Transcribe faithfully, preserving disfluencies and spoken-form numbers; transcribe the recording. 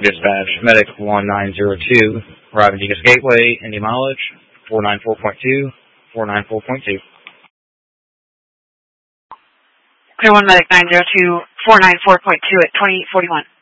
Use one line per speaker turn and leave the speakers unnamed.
Dispatch, Medic one nine zero two, arriving Degas Gateway, Indy mileage, four nine four point two, four nine four point two.
Clear one Medic nine zero two, four nine four point two at twenty-eight forty-one.